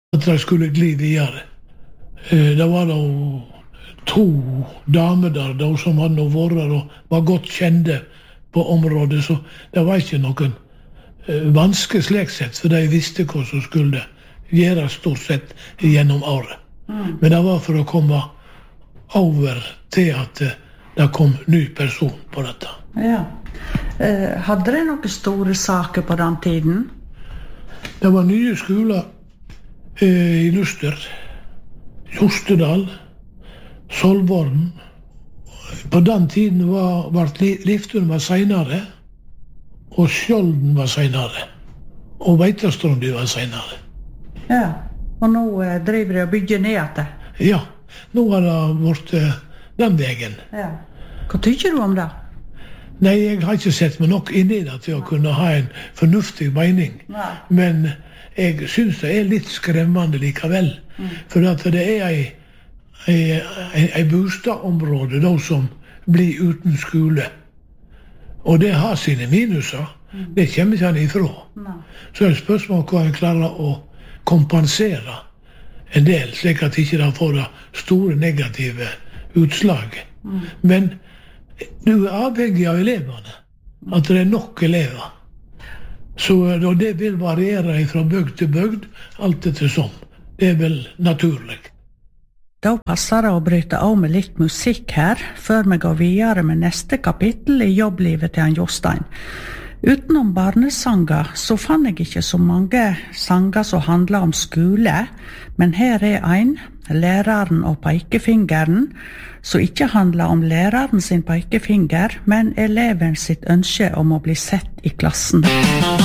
at de skulle gli videre. Det var da 2 damer der som hadde vært og var godt kjente på området, så det var ikke noen vanske slik sett, for de visste hva som skulle gjøres stort sett gjennom året. Men det var for å komme over til at det kom ny person på dette. Ja. Hadde det noen store saker på den tiden? Det var nye skoler i Luster, Jostedal, Solvorn. På den tiden var Liften var senere, og Skjolden var senere, og Veitastrandi var senere. Ja, og nå driver de og bygger ned etter. Ja, nå har det vært den veien. Ja. Hva tykker du om det? Nei, jeg har ikke sett meg nok inn i det til å kunne ha en fornuftig mening. Nei. Men jeg synes det litt skremmende likevel. For at det en bostadområde da som blir uten skole. Og det har sine minuser. Det kommer ikke han ifra. Nei. Så det spørsmål hva en klarer å kompensere en del, slik at ikke det får det store negative utslag. Men du avhengig av elevene, at det nok elever. Så det vil variere fra bygd til bygd, alt etter som. Det vel naturlig. Da passer det å bryte av med litt musikk her, før vi går videre med neste kapittel i jobblivet til han Jostein. Utenom barnesanger så fann jeg ikke så mange sanger som handler om skole, men her en, læreren og pekefingeren, som ikke handler om læreren sin pekefinger, men eleven sitt ønske om å bli sett i klassen.